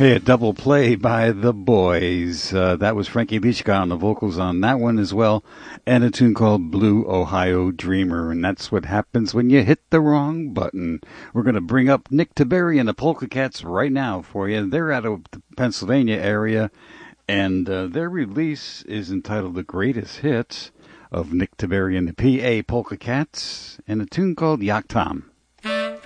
Hey, a double play by the boys. That was Frankie Lischka on the vocals on that one as well, and a tune called Blue Ohio Dreamer, and that's what happens when you hit the wrong button. We're going to bring up Nick Tiberi and the Polka Cats right now for you. They're out of the Pennsylvania area, and their release is entitled The Greatest Hits of Nick Tiberi and the PA Polka Cats, and a tune called Yak Tom.